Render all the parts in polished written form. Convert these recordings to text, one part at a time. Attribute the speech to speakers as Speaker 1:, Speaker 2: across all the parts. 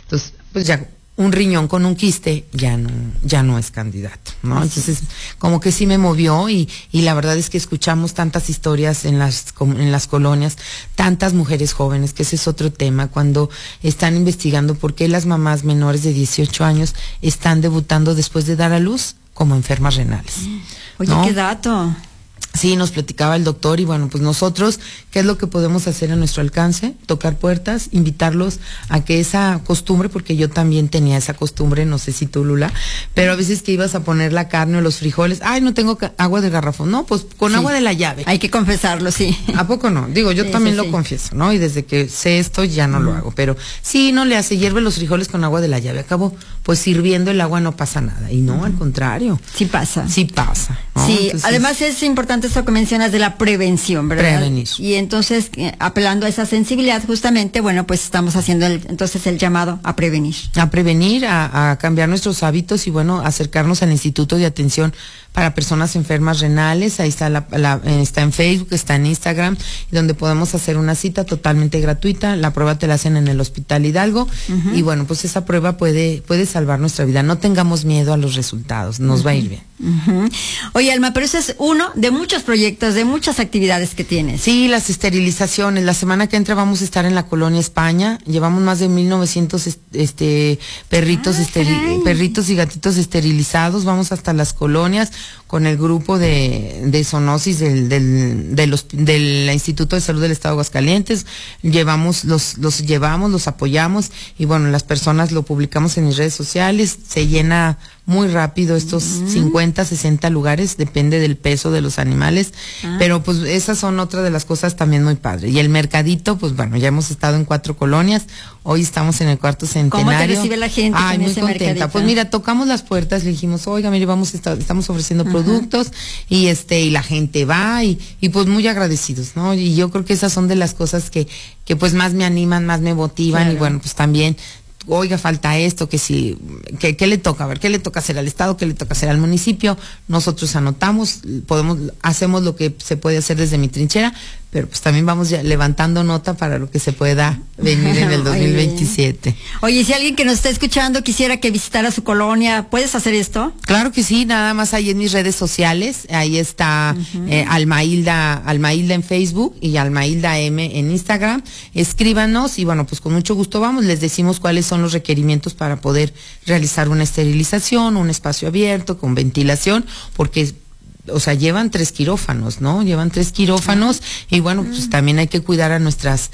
Speaker 1: Entonces, pues ya un riñón con un quiste ya no es candidato, ¿no? Entonces, como que sí me movió y la verdad es que escuchamos tantas historias en las colonias, tantas mujeres jóvenes, que ese es otro tema, cuando están investigando por qué las mamás menores de 18 años están debutando después de dar a luz como enfermas renales.
Speaker 2: Oye,
Speaker 1: ¿no?
Speaker 2: ¿Qué dato?
Speaker 1: Sí, nos platicaba el doctor y bueno, pues nosotros, ¿qué es lo que podemos hacer a nuestro alcance? Tocar puertas, invitarlos a que esa costumbre, porque yo también tenía esa costumbre, no sé si tú, Lula, pero a veces que ibas a poner la carne o los frijoles, ay, no tengo agua de garrafón, no, pues con agua de la llave.
Speaker 2: Hay que confesarlo, sí.
Speaker 1: ¿A poco no? Digo, yo también lo confieso, ¿no? Y desde que sé esto ya no lo hago, pero sí, no le hace, hierve los frijoles con agua de la llave, acabo pues sirviendo el agua no pasa nada, y no, al contrario.
Speaker 2: Sí pasa.
Speaker 1: Sí pasa, ¿no?
Speaker 2: Sí,
Speaker 1: entonces,
Speaker 2: además es importante esto que mencionas de la prevención, ¿verdad?
Speaker 1: Prevenir.
Speaker 2: Y entonces, apelando a esa sensibilidad, justamente, bueno, pues estamos haciendo entonces el llamado a prevenir. A
Speaker 1: prevenir, a cambiar nuestros hábitos y bueno, acercarnos al Instituto de Atención para Personas Enfermas Renales. Ahí está está en Facebook, está en Instagram, donde podemos hacer una cita totalmente gratuita. La prueba te la hacen en el Hospital Hidalgo y bueno, pues esa prueba puede salvar nuestra vida. No tengamos miedo a los resultados, nos va a ir bien.
Speaker 2: Oye, Alma, pero ese es uno de muchos proyectos, de muchas actividades que tienes.
Speaker 1: Sí, las esterilizaciones. La semana que entra vamos a estar en la Colonia España. Llevamos más de 1900 perritos y gatitos esterilizados. Vamos hasta las colonias con el grupo de zoonosis del Instituto de Salud del Estado de Aguascalientes. Los apoyamos y bueno, las personas lo publicamos en mis redes sociales. Se llena muy rápido estos 50, 60 lugares, depende del peso de los animales, pero pues esas son otra de las cosas también muy padres. Y el mercadito, pues bueno, ya hemos estado en 4 colonias, hoy estamos en el 4º centenario.
Speaker 2: ¿Cómo te recibe la gente?
Speaker 1: Ay,
Speaker 2: con
Speaker 1: muy
Speaker 2: ese
Speaker 1: contenta.
Speaker 2: mercadito?
Speaker 1: Pues mira, tocamos las puertas, le dijimos, oiga, mire, estamos ofreciendo productos y la gente va y pues muy agradecidos, ¿no? Y yo creo que esas son de las cosas que pues más me animan, más me motivan. Claro. Y bueno, pues también oiga, falta esto, ¿qué le toca? A ver, ¿qué le toca hacer al Estado? ¿Qué le toca hacer al municipio? Nosotros anotamos, hacemos lo que se puede hacer desde mi trinchera, pero pues también vamos ya levantando nota para lo que se pueda venir en el 2027.
Speaker 2: Oye, si alguien que nos está escuchando quisiera que visitara su colonia, ¿puedes hacer esto?
Speaker 1: Claro que sí, nada más ahí en mis redes sociales, ahí está Alma Hilda en Facebook y Alma Hilda M en Instagram. Escríbanos y bueno, pues con mucho gusto vamos, les decimos cuáles son los requerimientos para poder realizar una esterilización, un espacio abierto con ventilación, porque llevan 3 quirófanos, ¿no? Llevan 3 quirófanos y bueno, pues también hay que cuidar a nuestras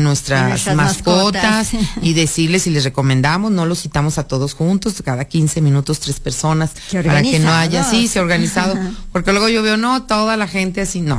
Speaker 1: mascotas y decirles, y les recomendamos, no los citamos a todos juntos, cada 15 minutos 3 personas, para que no haya, se ha organizado, porque luego yo veo, no, toda la gente así, no,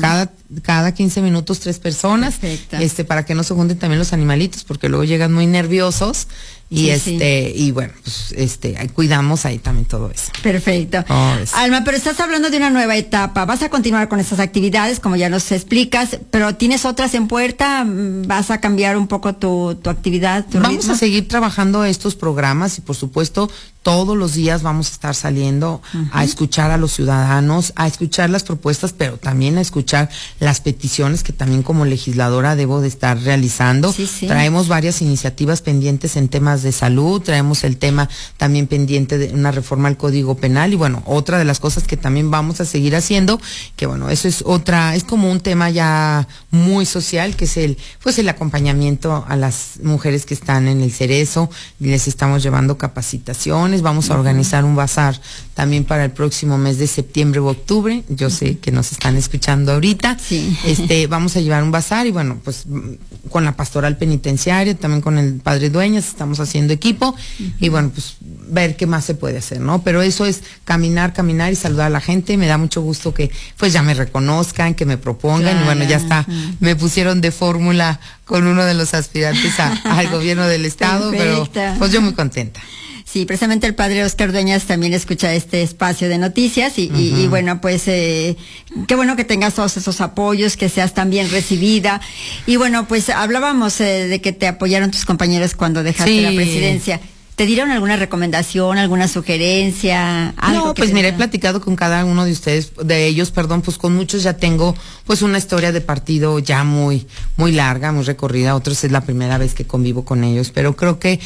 Speaker 1: cada 15 minutos 3 personas. Perfecto. Para que no se junten también los animalitos, porque luego llegan muy nerviosos y y bueno, pues cuidamos ahí también todo eso.
Speaker 2: Perfecto. Alma, pero estás hablando de una nueva etapa, vas a continuar con estas actividades, como ya nos explicas, pero ¿tienes otras en puerta? ¿Vas a cambiar un poco tu actividad, tu
Speaker 1: Vamos
Speaker 2: ritmo?
Speaker 1: a seguir trabajando estos programas y por supuesto todos los días vamos a estar saliendo a escuchar a los ciudadanos, a escuchar las propuestas, pero también a escuchar las peticiones que también como legisladora debo de estar realizando. Traemos varias iniciativas pendientes en temas de salud, traemos el tema también pendiente de una reforma al Código Penal y bueno, otra de las cosas que también vamos a seguir haciendo, que bueno, eso es como un tema ya muy social, que es el acompañamiento a las mujeres que están en el Cerezo, y les estamos llevando capacitaciones. Vamos a organizar un bazar también para el próximo mes de septiembre u octubre. Yo sé que nos están escuchando ahorita. Vamos a llevar un bazar y bueno, pues con la pastoral penitenciaria, también con el padre Dueñas, estamos haciendo equipo y bueno, pues ver qué más se puede hacer, ¿no? Pero eso es caminar y saludar a la gente. Me da mucho gusto que pues ya me reconozcan, que me propongan y bueno, ya está, me pusieron de fórmula con uno de los aspirantes al gobierno del estado. Perfecto. Pero pues yo muy contenta.
Speaker 2: Sí, precisamente el padre Oscar Dueñas también escucha este espacio de noticias y bueno, pues qué bueno que tengas todos esos apoyos, que seas tan bien recibida. Y bueno, pues hablábamos de que te apoyaron tus compañeros cuando dejaste la presidencia. ¿Te dieron alguna recomendación, alguna sugerencia?
Speaker 1: No, pues mira, he platicado con cada uno de ellos, pues con muchos ya tengo pues una historia de partido ya muy, muy larga, muy recorrida. Otros es la primera vez que convivo con ellos, pero creo que